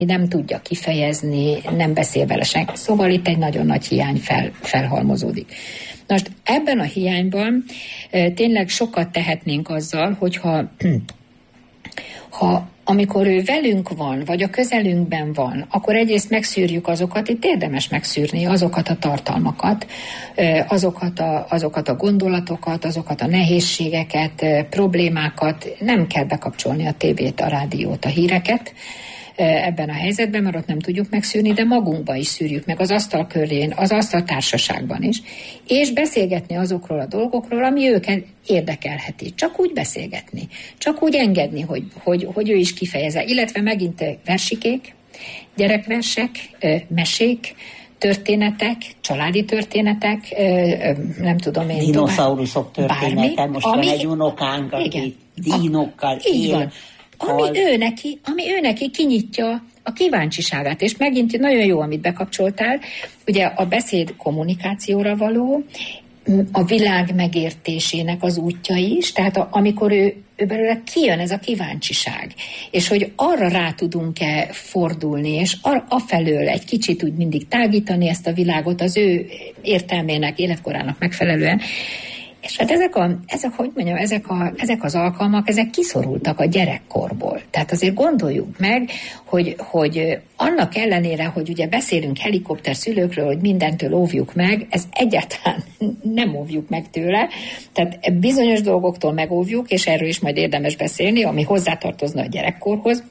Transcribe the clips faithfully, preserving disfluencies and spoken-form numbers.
nem tudja kifejezni, nem beszél vele senki. Szóval itt egy nagyon nagy hiány fel, felhalmozódik. Most ebben a hiányban tényleg sokat tehetnénk azzal, hogyha ha amikor ő velünk van, vagy a közelünkben van, akkor egyrészt megszűrjük azokat, itt érdemes megszűrni azokat a tartalmakat, azokat a, azokat a gondolatokat, azokat a nehézségeket, problémákat, nem kell bekapcsolni a tévét, a rádiót, a híreket ebben a helyzetben, mert ott nem tudjuk megszűrni, de magunkba is szűrjük meg, az asztal körén, az asztal társaságban is, és beszélgetni azokról a dolgokról, ami őket érdekelheti. Csak úgy beszélgetni, csak úgy engedni, hogy, hogy, hogy ő is kifejezze, illetve megint versikék, gyerekversek, mesék, történetek, családi történetek, nem tudom én. Dinoszauruszok története, most ami, van egy unokánk, aki dínokkal él. Ami ő, neki, ami ő neki kinyitja a kíváncsiságát, és megint nagyon jó, amit bekapcsoltál, ugye a beszéd kommunikációra való, a világ megértésének az útja is, tehát a, amikor ő, ő belőle kijön ez a kíváncsiság, és hogy arra rá tudunk-e fordulni, és ar, afelől egy kicsit úgy mindig tágítani ezt a világot az ő értelmének, életkorának megfelelően. És hát ezek, a, ezek, hogy mondjam, ezek, a, ezek az alkalmak, ezek kiszorultak a gyerekkorból. Tehát azért gondoljuk meg, hogy, hogy annak ellenére, hogy ugye beszélünk helikopter szülőkről, hogy mindentől óvjuk meg, ez egyáltalán nem óvjuk meg tőle. Tehát bizonyos dolgoktól megóvjuk, és erről is majd érdemes beszélni, ami hozzátartozna a gyerekkorhoz,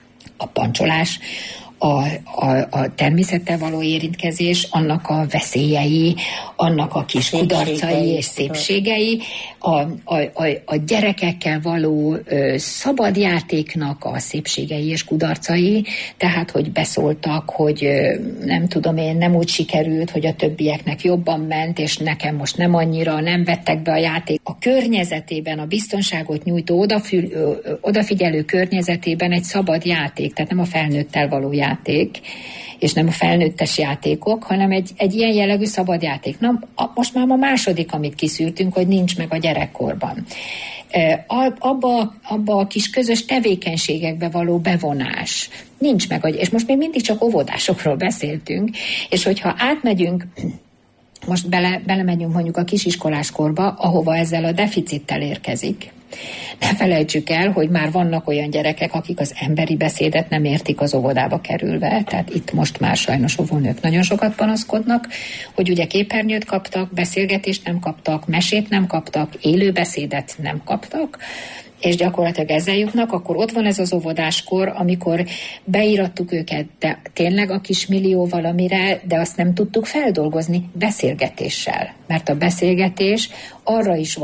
a pancsolás, A, a, a természettel való érintkezés, annak a veszélyei, annak a kis kudarcai és szépségei, a, a, a, a gyerekekkel való ö, szabad játéknak a szépségei és kudarcai, tehát, hogy beszóltak, hogy ö, nem tudom én, nem úgy sikerült, hogy a többieknek jobban ment, és nekem most nem annyira, nem vettek be a játék. A környezetében, a biztonságot nyújtó, odafül, ö, ö, odafigyelő környezetében egy szabad játék, tehát nem a felnőttel való játék, játék, és nem a felnőttes játékok, hanem egy, egy ilyen jellegű szabad játék. Na, a, most már a második, amit kiszűrtünk, hogy nincs meg a gyerekkorban. E, abba, abba a kis közös tevékenységekbe való bevonás nincs meg, és most még mindig csak óvodásokról beszéltünk, és hogyha átmegyünk, most bele, belemegyünk mondjuk a kisiskoláskorba, ahova ezzel a deficittel érkezik. Ne felejtsük el, hogy már vannak olyan gyerekek, akik az emberi beszédet nem értik az óvodába kerülve, tehát itt most már sajnos óvónők nagyon sokat panaszkodnak, hogy ugye képernyőt kaptak, beszélgetést nem kaptak, mesét nem kaptak, élő beszédet nem kaptak, és gyakorlatilag ezzel jutnak, akkor ott van ez az óvodáskor, amikor beírattuk őket, de tényleg a kis millió valamire, de azt nem tudtuk feldolgozni beszélgetéssel, mert a beszélgetés arra is van,